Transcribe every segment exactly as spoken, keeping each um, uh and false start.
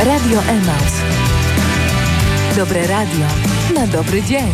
Radio Emaus. Dobre radio na dobry dzień.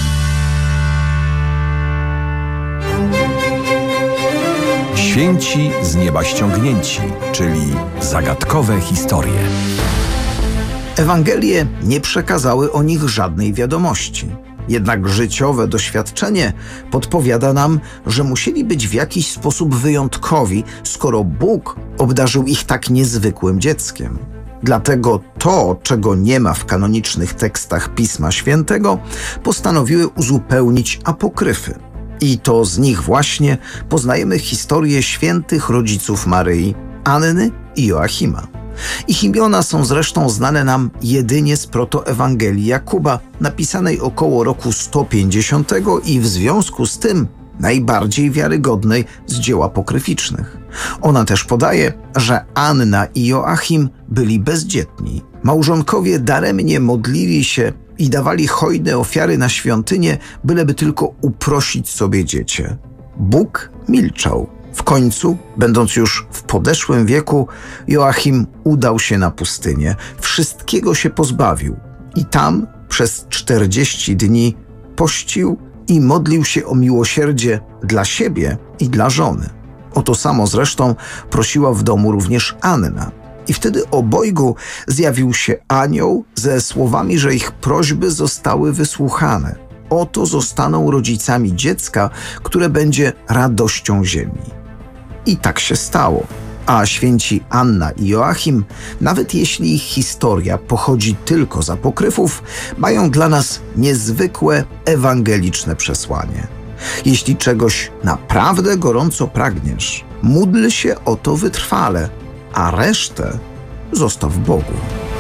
Święci z nieba ściągnięci, czyli zagadkowe historie. Ewangelie nie przekazały o nich żadnej wiadomości. Jednak życiowe doświadczenie podpowiada nam, że musieli być w jakiś sposób wyjątkowi, skoro Bóg obdarzył ich tak niezwykłym dzieckiem. Dlatego to, czego nie ma w kanonicznych tekstach Pisma Świętego, postanowiły uzupełnić apokryfy. I to z nich właśnie poznajemy historię świętych rodziców Maryi, Anny i Joachima. Ich imiona są zresztą znane nam jedynie z protoewangelii Jakuba, napisanej około roku sto pięćdziesiątego i w związku z tym najbardziej wiarygodnej z dzieł apokryficznych. Ona też podaje, że Anna i Joachim byli bezdzietni. Małżonkowie daremnie modlili się i dawali hojne ofiary na świątynię, byleby tylko uprosić sobie dziecię. Bóg milczał. W końcu, będąc już w podeszłym wieku, Joachim udał się na pustynię. Wszystkiego się pozbawił i tam przez czterdzieści dni pościł i modlił się o miłosierdzie dla siebie i dla żony. O to samo zresztą prosiła w domu również Anna. I wtedy obojgu zjawił się anioł ze słowami, że ich prośby zostały wysłuchane. Oto zostaną rodzicami dziecka, które będzie radością ziemi. I tak się stało. A święci Anna i Joachim, nawet jeśli ich historia pochodzi tylko z apokryfów, mają dla nas niezwykłe ewangeliczne przesłanie. Jeśli czegoś naprawdę gorąco pragniesz, módl się o to wytrwale, a resztę zostaw Bogu.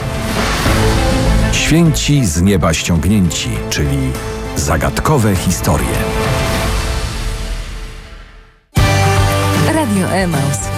Święci z nieba ściągnięci, czyli zagadkowe historie. Radio Emaus.